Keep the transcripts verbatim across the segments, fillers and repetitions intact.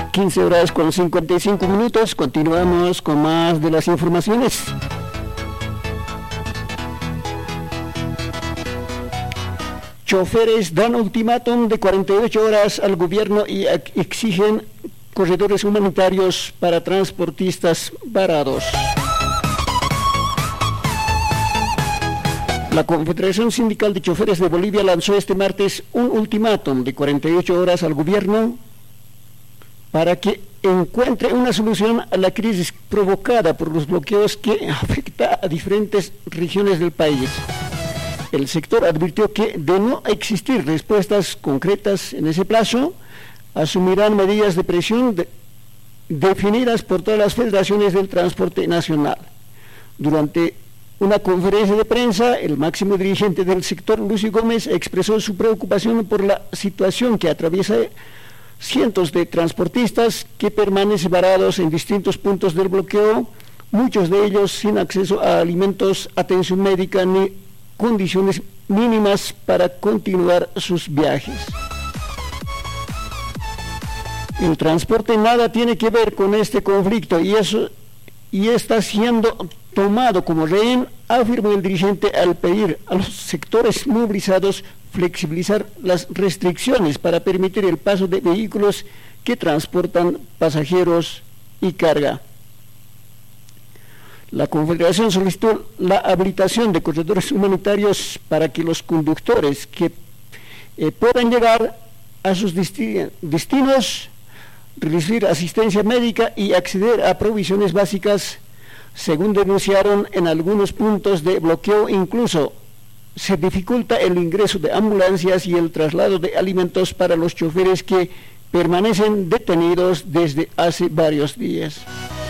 quince horas con cincuenta y cinco minutos. Continuamos con más de las informaciones. Choferes dan ultimátum de cuarenta y ocho horas al gobierno y exigen corredores humanitarios para transportistas varados. La Confederación Sindical de Choferes de Bolivia lanzó este martes un ultimátum de cuarenta y ocho horas al gobierno para que encuentre una solución a la crisis provocada por los bloqueos que afecta a diferentes regiones del país. El sector advirtió que, de no existir respuestas concretas en ese plazo, asumirán medidas de presión de, definidas por todas las federaciones del transporte nacional. Durante una conferencia de prensa, el máximo dirigente del sector, Lucio Gómez, expresó su preocupación por la situación que atraviesa cientos de transportistas que permanecen varados en distintos puntos del bloqueo, muchos de ellos sin acceso a alimentos, atención médica ni condiciones mínimas para continuar sus viajes. El transporte nada tiene que ver con este conflicto y eso y está siendo tomado como rehén, afirmó el dirigente al pedir a los sectores movilizados flexibilizar las restricciones para permitir el paso de vehículos que transportan pasajeros y carga. La Confederación solicitó la habilitación de corredores humanitarios para que los conductores que eh, puedan llegar a sus desti- destinos, recibir asistencia médica y acceder a provisiones básicas. Según denunciaron, en algunos puntos de bloqueo incluso se dificulta el ingreso de ambulancias y el traslado de alimentos para los choferes que permanecen detenidos desde hace varios días.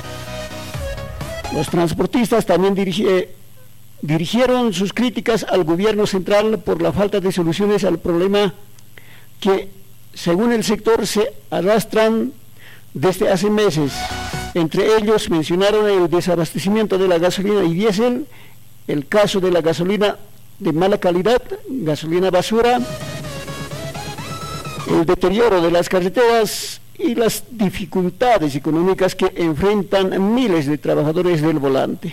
Los transportistas también dirigi- dirigieron sus críticas al gobierno central por la falta de soluciones al problema que, según el sector, se arrastran desde hace meses. Entre ellos mencionaron el desabastecimiento de la gasolina y diésel, el caso de la gasolina de mala calidad, gasolina basura, el deterioro de las carreteras y las dificultades económicas que enfrentan miles de trabajadores del volante.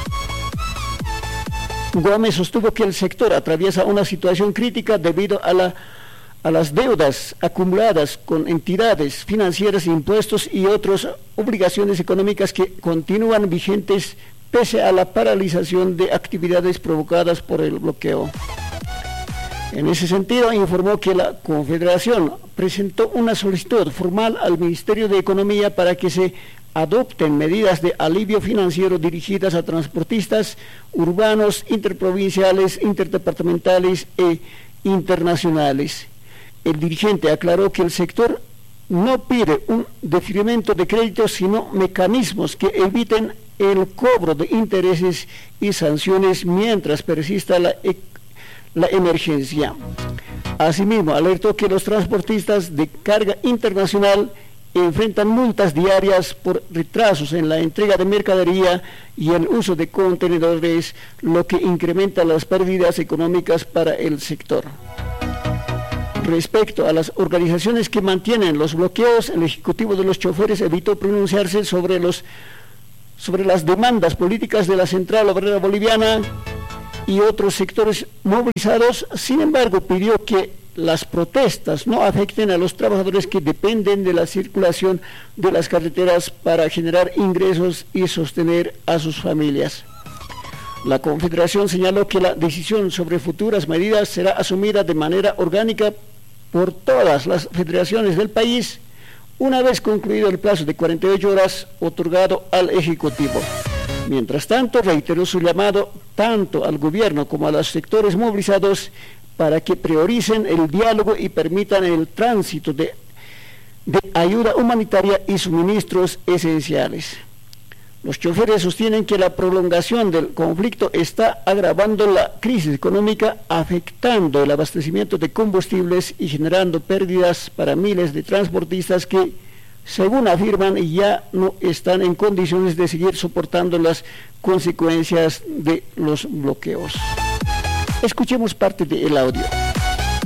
Gómez sostuvo que el sector atraviesa una situación crítica debido a la a las deudas acumuladas con entidades financieras, impuestos y otras obligaciones económicas que continúan vigentes pese a la paralización de actividades provocadas por el bloqueo. En ese sentido, informó que la Confederación presentó una solicitud formal al Ministerio de Economía para que se adopten medidas de alivio financiero dirigidas a transportistas urbanos, interprovinciales, interdepartamentales e internacionales. El dirigente aclaró que el sector no pide un deferimiento de créditos, sino mecanismos que eviten el cobro de intereses y sanciones mientras persista la, la emergencia. Asimismo, alertó que los transportistas de carga internacional enfrentan multas diarias por retrasos en la entrega de mercadería y el uso de contenedores, lo que incrementa las pérdidas económicas para el sector. Respecto a las organizaciones que mantienen los bloqueos, el Ejecutivo de los Choferes evitó pronunciarse sobre, los, sobre las demandas políticas de la Central Obrera Boliviana y otros sectores movilizados. Sin embargo, pidió que las protestas no afecten a los trabajadores que dependen de la circulación de las carreteras para generar ingresos y sostener a sus familias. La Confederación señaló que la decisión sobre futuras medidas será asumida de manera orgánica por todas las federaciones del país, una vez concluido el plazo de cuarenta y ocho horas otorgado al Ejecutivo. Mientras tanto, reiteró su llamado tanto al gobierno como a los sectores movilizados para que prioricen el diálogo y permitan el tránsito de, de ayuda humanitaria y suministros esenciales. Los choferes sostienen que la prolongación del conflicto está agravando la crisis económica, afectando el abastecimiento de combustibles y generando pérdidas para miles de transportistas que, según afirman, ya no están en condiciones de seguir soportando las consecuencias de los bloqueos. Escuchemos parte del audio.